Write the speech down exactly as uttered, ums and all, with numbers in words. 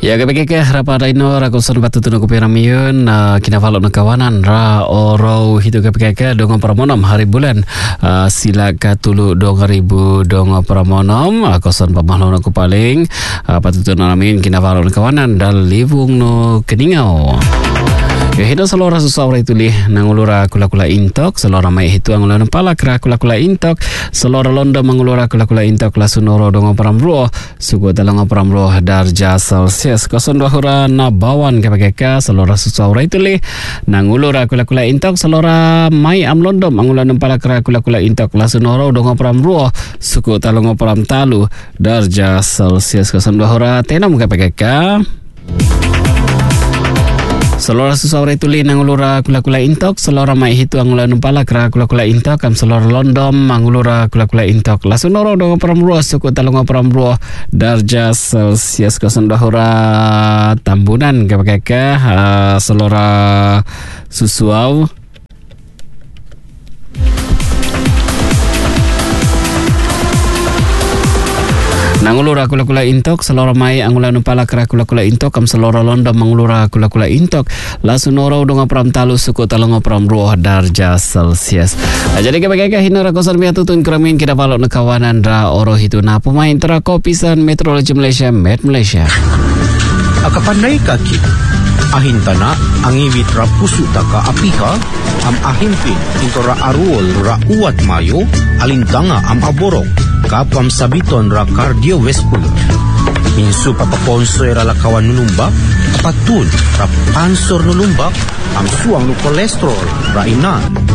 Ya kebeke harapa raino ra kosan batu tunu kupiramiun uh, kina falok na kawanan ra oro hitu kebeke dongo pramonom hari bulan uh, sila katulu dong ribu dongo pramonom uh, kosan pamahlo ku paling uh, batu tunu amin kina falok na kawanan dal livung no keningau. Ya hito selora susawra itu lih nangulura kula-kula intok selora mai hitu angula nempala kra kula-kula intok selora londo mangulura kula-kula intok la sunoro dongo pramro suku talongo pramro darja celsius koson dua hura na bawan kepekeka selora susawra itu lih nangulura kula-kula intok selora mai amlondo mangula nempala kra kula-kula intok la sunoro dongo pramro suku talongo pram talu darja celsius koson dua hura tenam kepekeka. Selora susawra itu li nangulura kula-kula intok selora mai hitu angula numpala kra kula-kula intok kam selora londom mangulura kula-kula intok lasunoro dongo pramruo suku talongo pramruo darja celsius kosan dahura tambunan kepekeka uh, selora susuau nangulura kula-kula intok selora mai angula numpala kra kula-kula intok kam selora londom mangulura kula-kula intok lasunoro donga pram talu suku talongo pram ruah darja celsius. Jadi kebagaikan hinara kosan mia tutun keramin kita palok nekawanan ra oro hitu na pemain tera kopisan meteorologi Malaysia Met Malaysia. Akapanay kaki ahin tana angiwit ra pusu taka apika am ahimpin intora aruol ra uat mayo alintanga am aborok kapam sabiton ra cardiovascular minsu papaponso era lakawan nulumba patun ra pansor nulumba am suang nu kolesterol ra inan